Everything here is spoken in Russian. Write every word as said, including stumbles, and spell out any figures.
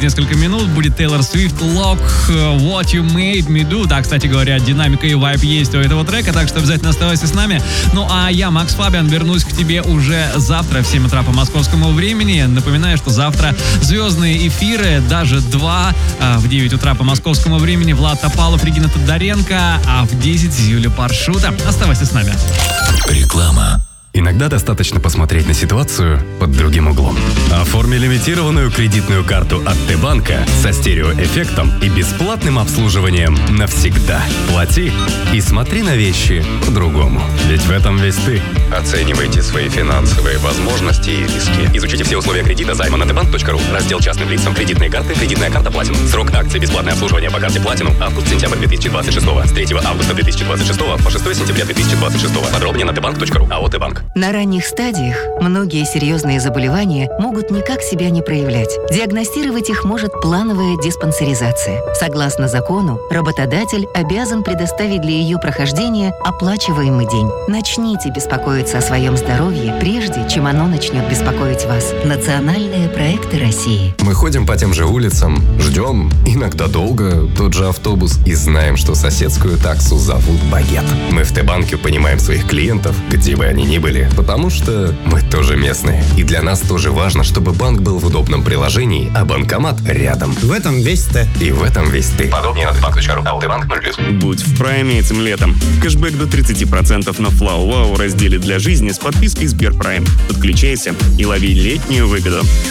несколько минут будет Тейлор Свифт, Lock, What You Made Me Do. Да, кстати говоря, динамика и вайб есть у этого трека, так что обязательно оставайся с нами. Ну а я, Макс Фабиан, вернусь к тебе уже завтра в семь утра по московскому времени. Напоминаю, что завтра звездные эфиры, даже два, в девять утра по московскому времени Влад Топалов, Регина Тодоренко, а в десять Юлия Паршута. Оставайся с нами. Реклама. Иногда достаточно посмотреть на ситуацию под другим углом. Оформи лимитированную кредитную карту от Т-банка со стереоэффектом и бесплатным обслуживанием навсегда. Плати и смотри на вещи по-другому. Ведь в этом весь ты. Оценивайте свои финансовые возможности и риски. Изучите все условия кредита займа на тбанк точка ру. Раздел частным лицам. Кредитные карты. Кредитная карта Platinum. Срок акции бесплатное обслуживание по карте Platinum. Август-сентябрь две тысячи двадцать шестого. С третьего августа две тысячи двадцать шестого по шестое сентября две тысячи двадцать шестого. Подробнее на тбанк точка ру. АО Т-банк. На ранних стадиях многие серьезные заболевания могут никак себя не проявлять. Диагностировать их может плановая диспансеризация. Согласно закону, работодатель обязан предоставить для ее прохождения оплачиваемый день. Начните беспокоиться о своем здоровье, прежде чем оно начнет беспокоить вас. Национальные проекты России. Мы ходим по тем же улицам, ждем, иногда долго, тот же автобус и знаем, что соседскую таксу зовут Багет. Мы в Т-банке понимаем своих клиентов, где бы они ни были, потому что мы тоже местные. И для нас тоже важно, чтобы банк был в удобном приложении, а банкомат рядом. В этом весь Т. И в этом весь ты. Подробнее на тбанк точка ру. АО Т-банк ноль плюс. Будь в прайме этим летом. Кэшбэк до тридцать процентов на Флау Вау разделе для жизни с подпиской Сберпрайм. Подключайся и лови летнюю выгоду.